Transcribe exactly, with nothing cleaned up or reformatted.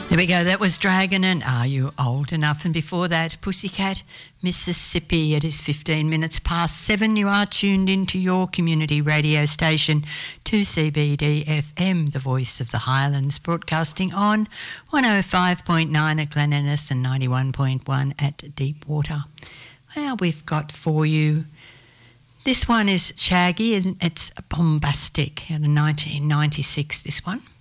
There we go. That was Dragon and Are You Old Enough? And before that, Pussycat, Mississippi. It is fifteen minutes past seven. You are tuned into your community radio station, two C B D F M, the voice of the Highlands, broadcasting on one oh five point nine at Glen Innes and ninety-one point one at Deepwater. Well, we've got for you, this one is Shaggy and it's Bombastic out of nineteen ninety-six, this one.